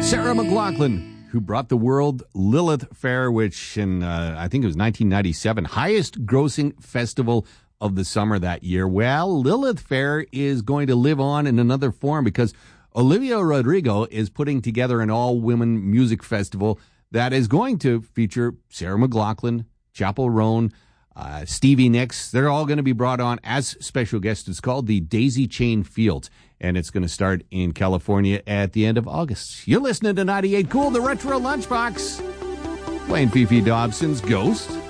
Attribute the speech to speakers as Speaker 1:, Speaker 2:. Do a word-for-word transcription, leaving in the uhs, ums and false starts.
Speaker 1: Sarah McLachlan, who brought the world Lilith Fair, which in, uh, I think it was nineteen ninety-seven, highest grossing festival of the summer that year. Well, Lilith Fair is going to live on in another form because Olivia Rodrigo is putting together an all-women music festival that is going to feature Sarah McLachlan, Chappell Roan, uh, Stevie Nicks. They're all going to be brought on as special guests. It's called the Daisy Chain Fields, and it's going to start in California at the end of August. You're listening to ninety-eight Cool, the Retro Lunchbox, playing Fifi Dobson's Ghost.